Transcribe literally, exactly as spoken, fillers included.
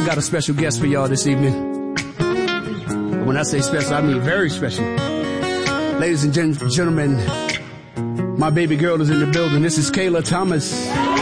got a special guest for y'all this evening. When I say special, I mean very special. Ladies and gen- gentlemen, my baby girl is in the building. This is Kayla Thomas.